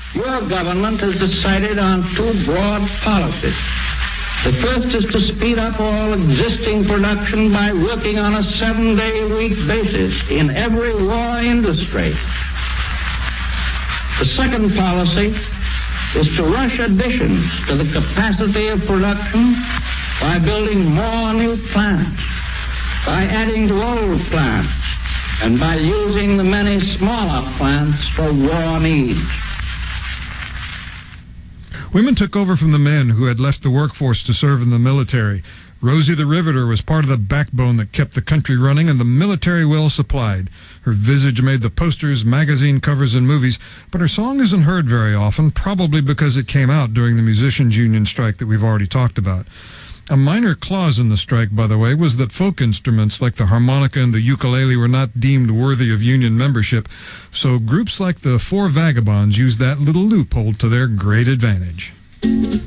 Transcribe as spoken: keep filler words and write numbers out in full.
Your government has decided on two broad policies. The first is to speed up all existing production by working on a seven-day-a-week basis in every war industry. The second policy is to rush additions to the capacity of production by building more new plants, by adding to old plants, and by using the many smaller plants for war needs. Women took over from the men who had left the workforce to serve in the military. Rosie the Riveter was part of the backbone that kept the country running and the military well supplied. Her visage made the posters, magazine covers, and movies, but her song isn't heard very often, probably because it came out during the musicians' union strike that we've already talked about. A minor clause in the strike, by the way, was that folk instruments like the harmonica and the ukulele were not deemed worthy of union membership, so groups like the Four Vagabonds used that little loophole to their great advantage.